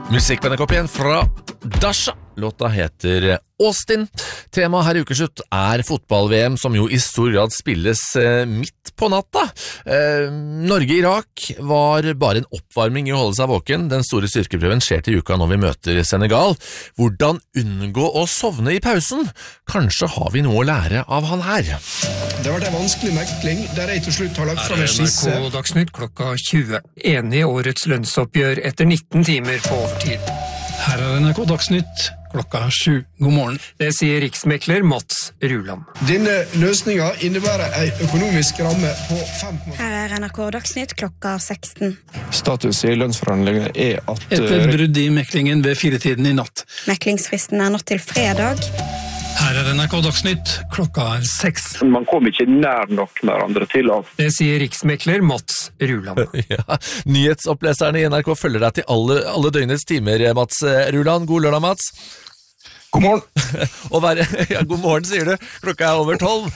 Musikk på NRK P1 fra Dasha. Låta heter Austin. Temaet her i Ukeslutt fotball-VM, som jo i stor grad spilles midt på natta. Norge-Irak var bare en oppvarming i å holde seg våken. Den store styrkeprøven skjer til uka når vi møter Senegal. Hvordan unngå å sovne i pausen? Kanskje har vi noe å lære av han her. Det har vært en vanskelig mekling, der jeg til slutt har lagt frem en skisse. NRK Dagsnytt klokka 20. Enig i årets lønnsoppgjør etter 19 timer på overtid. Her NRK Dagsnytt klokka 7. God morgen. Det sier riksmekler Mats Ruland. Denne løsningen innebærer en økonomisk ramme på 5. Her NRK Dagsnytt klokka 16. Status i lønnsforhandlingene at... Etter brudd i meklingen ved 4-tiden i natt. Meklingsfristen nådd til fredag. Her NRK Dagsnytt klokka 6. Man kom ikke nær nok med hverandre til at... Det sier riksmekler Mats Ruland. Ja, nyhetsoppleserne i NRK følger deg til alle døgnets timer, Mats Ruland. God lørdag, Mats. God morgen. God morgen, sier du. Klokka over 12.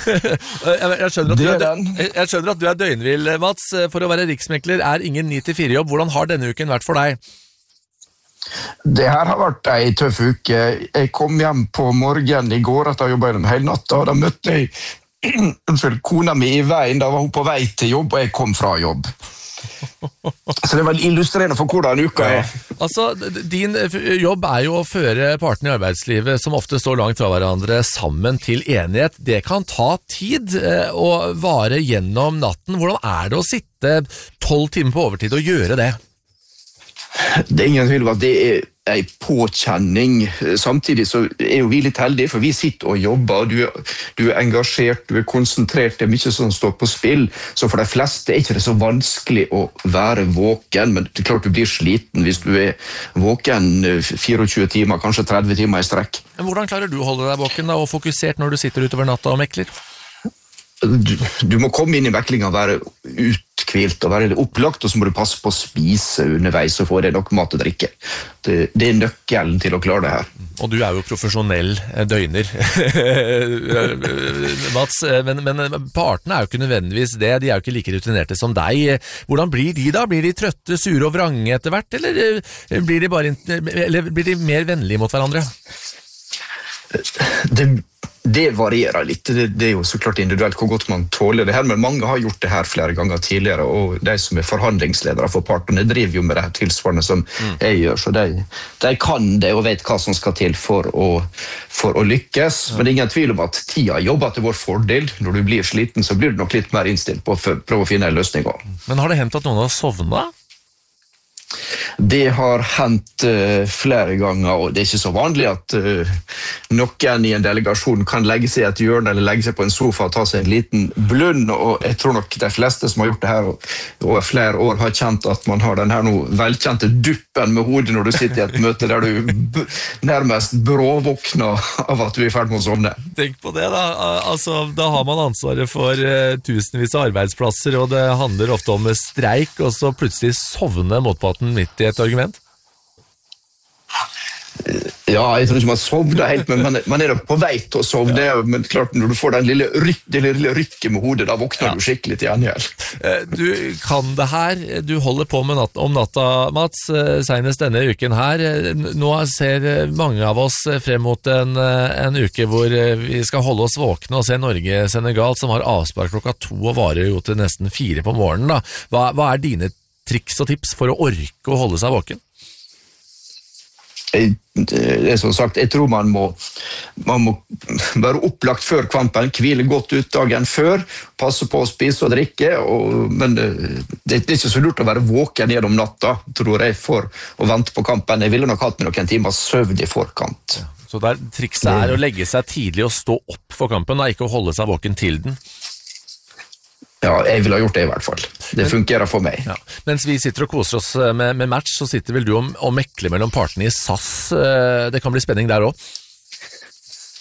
Jeg skjønner at du døgnvill, Mats. For å være riksmekler ingen 9-4-jobb. Hvordan har denne uken vært for deg? Det her har vært en tøff uke. Jeg kom hjem på morgenen i går etter å ha jobbet hele natta, og da møtte jeg kona mi i veien. Da var hun på vei til jobb, og jeg kom fra jobb. Så det var illustrerende for hvordan uka Altså, din jobb jo å føre partene i arbeidslivet som ofte står langt fra hverandre sammen til enighet. Det kan ta tid å vare gjennom natten. Hvordan det å sitte 12 timer på overtid og gjøre det? Det ingen tvil om at det en påkjenning. Samtidig så jo vi litt heldige, for vi sitter og jobber, du engasjert, du konsentrert, det mye som står på spill, så for de fleste ikke det så vanskelig å være våken, men det klart du blir sliten hvis du våken 24 timer, kanskje 30 timer i strekk. Men hvordan klarer du å holde deg våken da, og fokusert når du sitter utover natta og mekler? Du må komme inn i meklingen og være utkvilt og være opplagt, og så må du passe på å spise underveis og få deg nok mat og drikke. Det nøkkelen til å klare det her. Og du jo profesjonell døgner, Mats, men partene jo ikke nødvendigvis det, de jo ikke like rutinerte som deg. Hvordan blir de da? Blir de trøtte, sure og vrange etter hvert, eller blir de mer vennlige mot hverandre? Det varierer litt. Det jo så klart individuelt hvor godt man tåler det her, men mange har gjort det her flere ganger tidligere, og de som forhandlingsledere for partene driver jo med det her tilsvarende som jeg gjør, så de kan det og vet hva som skal til for å lykkes, men det ingen tvil om at tida jobber til vår fordel. Når du blir sliten, så blir du nok litt mer innstilt på å prøve å finne en løsning. Men har det hendt at noen har sovnet? Det har hendt flere ganger, og det ikke så vanlig at noen i en delegasjon kan legge seg i et hjørne eller legge seg på en sofa og ta seg en liten blund, og jeg tror nok de fleste som har gjort det her over flere år har kjent at man har den her velkjente duppen med hodet når du sitter i et møte der du nærmest bråvåkner av at du i ferd med å sovne. Tenk på det da, altså da har man ansvaret for tusenvis av arbeidsplasser, og det handler ofte om streik, og så plutselig sovner motparten midt i et argument? Ja, jeg tror ikke man sovner helt, men man nok på vei til å sovne, men klart når du får den lille rykket med hodet, da våkner du skikkelig til gjengjeld. Du kan det her, du holder på med om natta, Mats, senest denne uken her. Nå ser mange av oss frem mot en uke hvor vi skal holde oss våkne og se Norge-Senegal, som har avspark klokka 2 og varer jo til nesten 4 på morgenen. Da. Hva dine triks og tips for å orke å holde seg våken? Som sagt, jeg tror man må være opplagt før kampen, hvile godt ut dagen før, passe på å spise og drikke, men det ikke så lurt å være våken gjennom natta, tror jeg, for å vente på kampen. Jeg ville nok hatt med noen timer søvn i forkant. Ja, så trikset å legge seg tidlig og stå opp for kampen, ikke å holde seg våken til den? Ja, jeg vil ha gjort det i hvert fall. Det fungerer for meg. Ja. Mens vi sitter og koser oss med match, så sitter vel du og mekler mellom partene i SAS. Det kan bli spenning der også?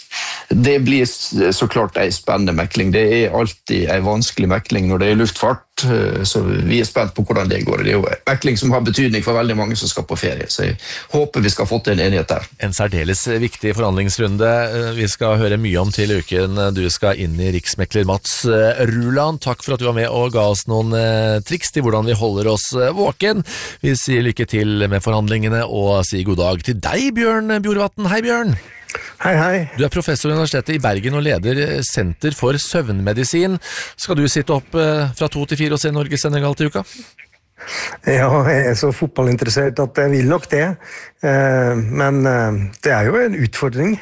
Det blir så klart en spennende mekling. Det alltid en vanskelig mekling når det luftfart, så vi spent på hvordan det går. Det jo mekling som har betydning for veldig mange som skal på ferie, så jeg håper vi skal få til en enighet der. En særdeles viktig forhandlingsrunde vi skal høre mye om til uken. Du skal inn i riksmekler Mats Ruland. Takk for at du var med og ga oss noen triks til hvordan vi holder oss våken. Vi sier lykke til med forhandlingene og sier god dag til deg, Bjørn Bjorvatn. Hei, Bjørn! Hei, hei. Du er professor ved Universitetet i Bergen og leder Senter for søvnmedisin. Skal du sitte opp fra 2 til 4 og se Norge-Senegal til uka? Ja, jeg så fotballinteressert at jeg vil nok det. Men det jo en utfordring.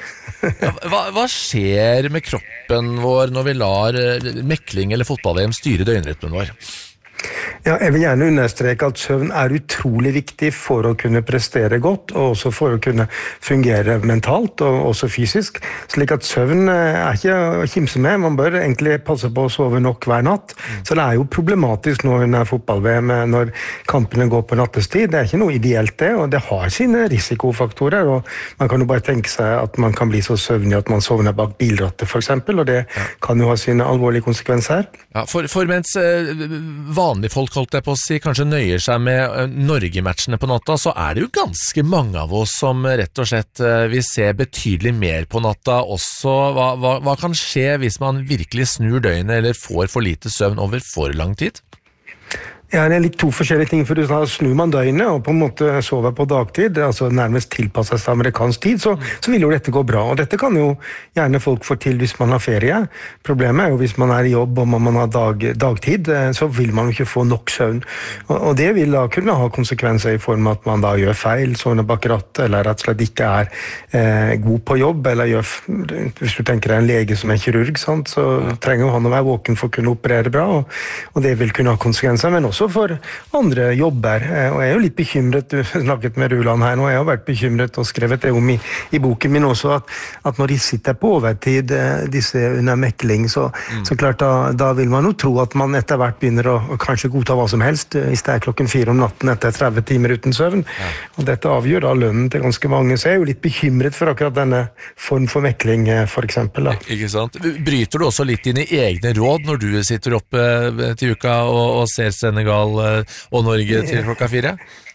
Hva skjer med kroppen vår når vi lar mekling eller fotball-VM styre døgnrytmen vår? Ja, jeg vil gjerne understreke at søvn utrolig viktig for å kunne prestere godt, og også for å kunne fungere mentalt og også fysisk. Slik at søvn ikke å kimse med, man bør egentlig passe på å sove nok hver natt. Så det jo problematisk nå under fotball-VM når kampene går på nattestid. Det ikke noe ideelt det, og det har sine risikofaktorer, og man kan jo bare tenke seg at man kan bli så søvnig at man sovner bak bilrattet for eksempel, og det kan jo ha sine alvorlige konsekvenser. Ja, for mens vanlige folk holdt jeg på å si, kanskje nøyer seg med Norge-matchene på natta, så det jo ganske mange av oss som rett og slett vil se betydelig mer på natta også. Hva kan skje hvis man virkelig snur døgnet eller får for lite søvn over for lang tid? Ja, det litt to forskjellige ting, for da snur man døgnet og på en måte sover på dagtid, altså nærmest tilpasset seg amerikansk tid, så vil jo dette gå bra. Og dette kan jo gjerne folk få til hvis man har ferie. Problemet jo hvis man i jobb og man har dagtid, så vil man jo ikke få nok søvn. Og det vil da kunne ha konsekvenser i form av at man da gjør feil, sovner bak rattet, eller rett og slett ikke god på jobb, eller hvis du tenker deg en lege som kirurg, sant, så trenger jo han å være våken for å kunne operere bra, og det vil kunne ha konsekvenser, men også for andre jobber, og jeg jo litt bekymret, du snakket med Ruland her nå, jeg har vært bekymret og skrevet det om i boken min også, at når de sitter på overtid, disse under mekling, så klart da vil man jo tro at man etter hvert begynner å kanskje godta hva som helst, hvis det 4:00 om natten etter 30 timer uten søvn, og dette avgjør da lønnen til ganske mange, så jeg jo litt bekymret for akkurat denne form for mekling, for eksempel. Da. Ikke sant? Bryter du også litt dine egne råd når du sitter oppe til uka og ser Senegal og Norge til klokka 4?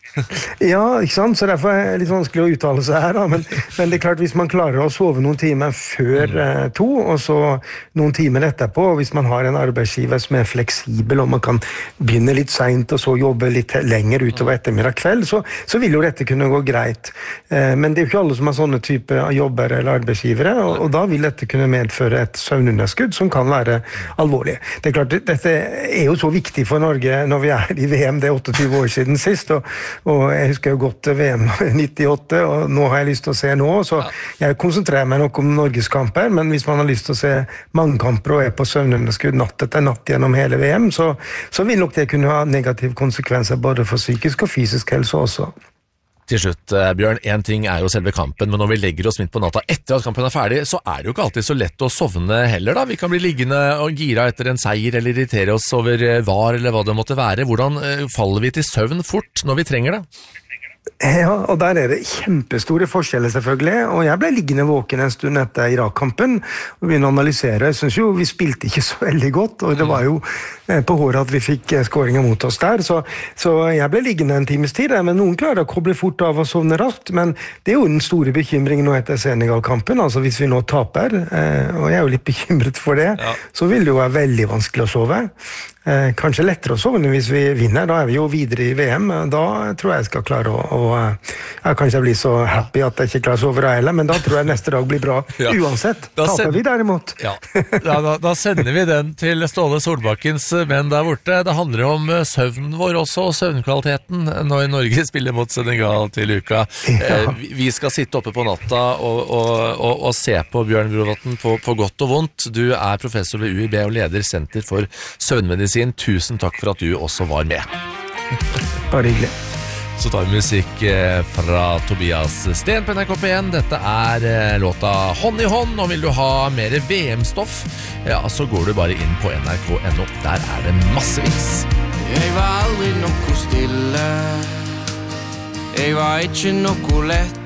Ja, ikke sant? Så derfor det litt vanskelig å uttale seg her da, men det klart hvis man klarer å sove noen timer før 2, og så noen timer etterpå, og hvis man har en arbeidsgiver som fleksibel, og man kan begynne litt sent, og så jobbe litt lenger utover ettermiddag kveld, så vil jo dette kunne gå greit. Men det jo ikke alle som har sånne type jobber eller arbeidsgivere, og da vil dette kunne medføre et søvnunderskudd som kan være alvorlig. Det klart, dette jo så viktig for Norge når vi i VM, det 28 år siden sist, og jeg husker jo godt VM 98, og nå har jeg lyst til å se nå, så jeg konsentrerer meg nok om Norgeskamper, men hvis man har lyst til å se mange kamper og på søvnunderskudd natt etter natt gjennom hele VM, så vil nok det kunne ha negative konsekvenser både for psykisk og fysisk helse også. Til slutt, Bjørn, en ting jo selve kampen, men når vi legger oss midt på natta etter at kampen ferdig, så det jo ikke alltid så lett å sovne heller da. Vi kan bli liggende og gira etter en seier, eller irritere oss over var eller hva det måtte være. Hvordan faller vi til søvn fort når vi trenger det? Ja, og der det kjempestore forskjeller selvfølgelig, og jeg ble liggende våken en stund etter Irak-kampen og begynne å analysere. Jeg synes jo vi spilte ikke så veldig godt, og det var jo på håret at vi fikk skåringer mot oss der, så jeg ble liggende en times tid, men noen klarer å koble fort av og sovne raskt, men det jo den store bekymringen nå etter Senegal-kampen, altså hvis vi nå taper, og jeg jo litt bekymret for det, så vil det jo være veldig vanskelig å sove. Kanskje lettere å sovne hvis vi vinner, da vi jo videre i VM, da tror jeg skal klare kanskje jeg blir så happy at jeg ikke klarer å sove da heller, men da tror jeg neste dag blir bra uansett. Taper vi derimot. Da sender vi den til Ståle Solbakkens menn der borte. Det handler om søvnen vår også, og søvnkvaliteten når Norge spiller mot Senegal til uka. Vi skal sitte oppe på natta og se på Bjørn Bjorvatn på godt og vondt. Du professor ved UiB og leder Senter for søvnmedisin. Tusen takk for at du også var med. Bare hyggelig. Så tar vi musikk fra Tobias Sten på NRK P1. Dette låta Hånd i hånd, og vil du ha mer VM-stoff, så går du bare inn på nrk.no. Der det massevis. Jeg var aldri noe stille. Jeg var ikke noe lett.